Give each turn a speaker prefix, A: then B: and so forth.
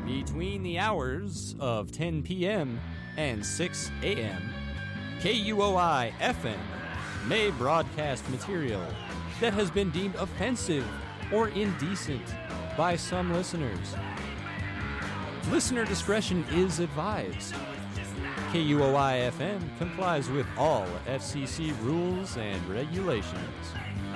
A: Between the hours of 10 p.m. and 6 a.m., KUOI-FM may broadcast material that has been deemed offensive or indecent by some listeners. Listener discretion is advised. KUOI-FM complies with all FCC rules and regulations.